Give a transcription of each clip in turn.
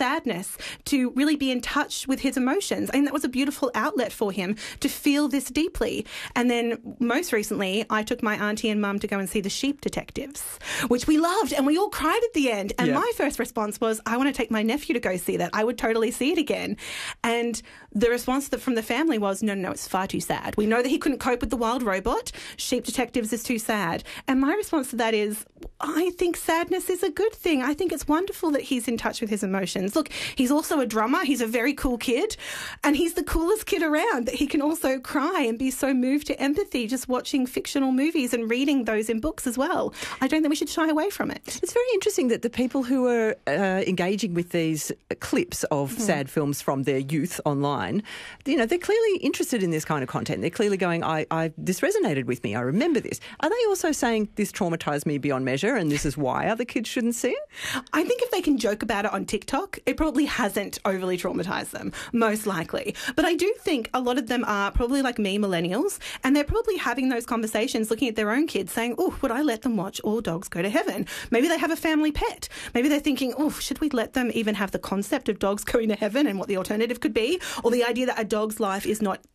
sadness, to really be in touch with his emotions. I mean, that was a beautiful outlet for him to feel this deeply. And then most recently, I took my auntie and mum to go and see The Sheep Detectives, which we loved, and we all cried at the end. And my first response was, I want to take my nephew to go see that. I would totally see it again. And the response from the family was, no, it's far too sad. We know that he couldn't cope with the wild robot. Sheep Detectives is too sad. And my response to that is, I think sadness is a good thing. I think it's wonderful that he's in touch with his emotions. Look, he's also a drummer. He's a very cool kid. And he's the coolest kid around, that he can also cry and be so moved to empathy just watching fictional movies and reading those in books as well. I don't think we should shy away from it. It's very interesting that the people who are engaging with these clips of sad films from their youth online, you know, they're clearly interested in this kind of content. They're clearly going, this resonated with me. I remember this. Are they also saying this traumatised me beyond measure and this is why other kids shouldn't see it? I think if they can joke about it on TikTok, it probably hasn't overly traumatised them, most likely. But I do think a lot of them are probably like me, millennials, and they're probably having those conversations looking at their own kids saying, oh, would I let them watch All Dogs Go to Heaven? Maybe they have a family pet. Maybe they're thinking, oh, should we let them even have the concept of dogs going to heaven and what the alternative could be? Or the idea that a dog's life is not,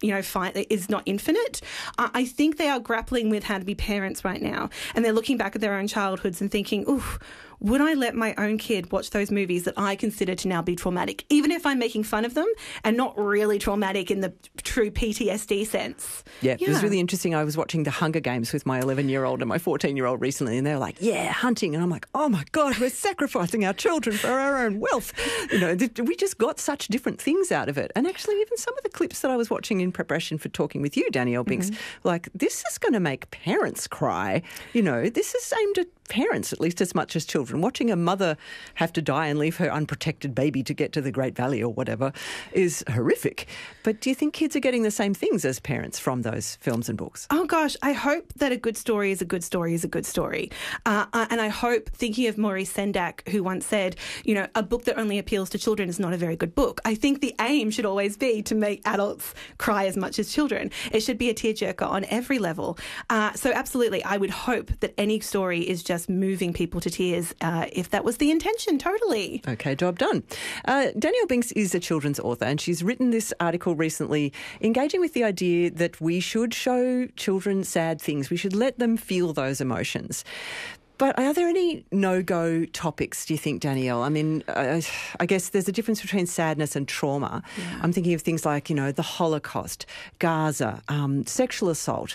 is not infinite. I think they are grappling with how to be parents right now, and they're looking back at their own childhoods and thinking, ooh, would I let my own kid watch those movies that I consider to now be traumatic, even if I'm making fun of them and not really traumatic in the true PTSD sense? Yeah, it was really interesting. I was watching The Hunger Games with my 11-year-old and my 14-year-old recently, and they were like, yeah, hunting. And I'm like, oh, my God, we're sacrificing our children for our own wealth. You know, we just got such different things out of it. And actually, even some of the clips that I was watching in preparation for talking with you, Danielle Binks, like, this is going to make parents cry. You know, this is aimed at parents at least as much as children. Watching a mother have to die and leave her unprotected baby to get to the Great Valley or whatever is horrific. But do you think kids are getting the same things as parents from those films and books? Oh, gosh, I hope that a good story is a good story is a good story. And I hope, thinking of Maurice Sendak, who once said, you know, a book that only appeals to children is not a very good book. I think the aim should always be to make adults cry as much as children. It should be a tearjerker on every level. So absolutely, I would hope that any story is just moving people to tears, if that was the intention, totally. Okay, job done. Danielle Binks is a children's author, and she's written this article recently engaging with the idea that we should show children sad things. We should let them feel those emotions. But are there any no-go topics, do you think, Danielle? I mean, I guess there's a difference between sadness and trauma. Yeah. I'm thinking of things like, you know, the Holocaust, Gaza, sexual assault.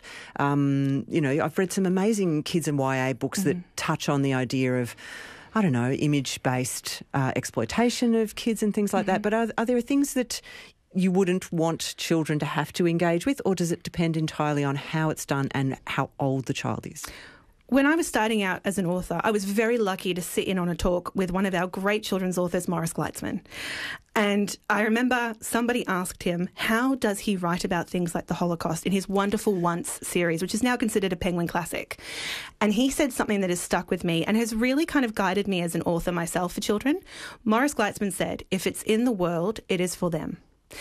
You know, I've read some amazing kids and YA books that touch on the idea of, I don't know, image-based exploitation of kids and things like that. But are there things that you wouldn't want children to have to engage with, or does it depend entirely on how it's done and how old the child is? When I was starting out as an author, I was very lucky to sit in on a talk with one of our great children's authors, Morris Gleitzman. And I remember somebody asked him, how does he write about things like the Holocaust in his wonderful Once series, which is now considered a Penguin classic? And he said something that has stuck with me and has really kind of guided me as an author myself for children. Morris Gleitzman said, if it's in the world, it is for them.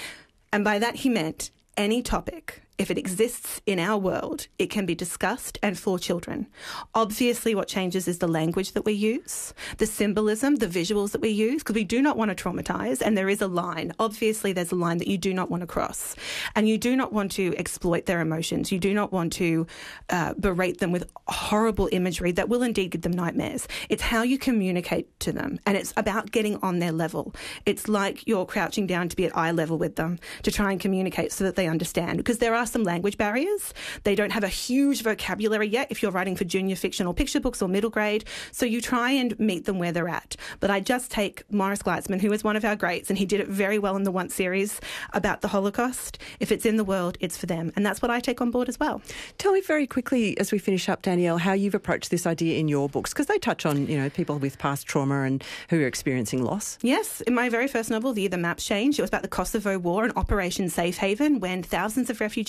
And by that he meant any topic, if it exists in our world, it can be discussed and for children. Obviously, what changes is the language that we use, the symbolism, the visuals that we use, because we do not want to traumatise, and there is a line. Obviously, there's a line that you do not want to cross, and you do not want to exploit their emotions. You do not want to berate them with horrible imagery that will indeed give them nightmares. It's how you communicate to them, and it's about getting on their level. It's like you're crouching down to be at eye level with them to try and communicate so that they understand, because there are some language barriers. They don't have a huge vocabulary yet if you're writing for junior fiction or picture books or middle grade, so you try and meet them where they're at. But I just take Morris Gleitzman, who is one of our greats, and he did it very well in the Once series about the Holocaust. If it's in the world, it's for them. And that's what I take on board as well. Tell me very quickly, as we finish up, Danielle, how you've approached this idea in your books, because they touch on, you know, people with past trauma and who are experiencing loss. Yes. In my very first novel, The Year the Maps Changed, it was about the Kosovo War and Operation Safe Haven, when thousands of refugees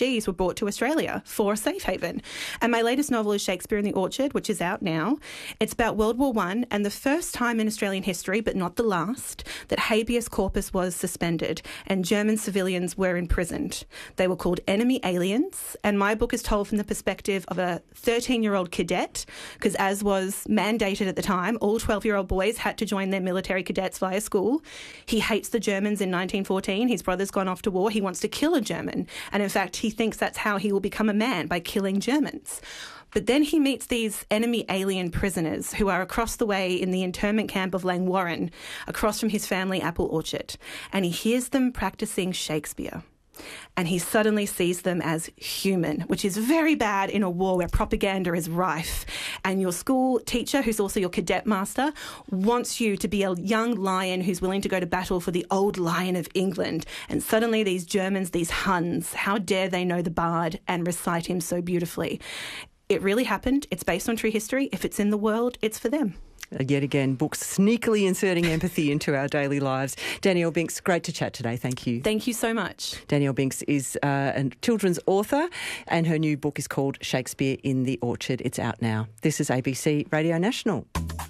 refugees were brought to Australia for a safe haven. And my latest novel is Shakespeare in the Orchard, which is out now. It's about World War I and the first time in Australian history, but not the last, that habeas corpus was suspended and German civilians were imprisoned. They were called enemy aliens, and my book is told from the perspective of a 13-year-old cadet, because as was mandated at the time, all 12-year-old boys had to join their military cadets via school. He hates the Germans in 1914. His brother's gone off to war. He wants to kill a German. And in fact, he thinks that's how he will become a man, by killing Germans. But then he meets these enemy alien prisoners who are across the way in the internment camp of Langwarrin, across from his family apple orchard. And he hears them practicing Shakespeare. And he suddenly sees them as human, which is very bad in a war where propaganda is rife. And your school teacher, who's also your cadet master, wants you to be a young lion who's willing to go to battle for the old lion of England. And suddenly these Germans, these Huns, how dare they know the bard and recite him so beautifully? It really happened. It's based on true history. If it's in the world, it's for them. Yet again, books sneakily inserting empathy into our daily lives. Danielle Binks, great to chat today. Thank you. Thank you so much. Danielle Binks is a children's author, and her new book is called Shakespeare in the Orchard. It's out now. This is ABC Radio National.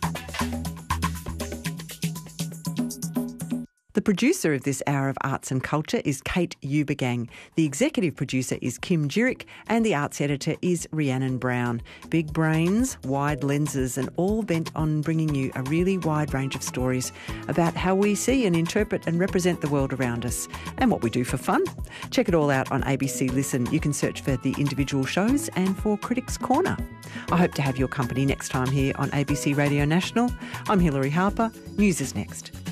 The producer of this hour of arts and culture is Kate Ubergang. The executive producer is Kim Jirick, and the arts editor is Rhiannon Brown. Big brains, wide lenses, and all bent on bringing you a really wide range of stories about how we see and interpret and represent the world around us and what we do for fun. Check it all out on ABC Listen. You can search for the individual shows and for Critics Corner. I hope to have your company next time here on ABC Radio National. I'm Hilary Harper. News is next.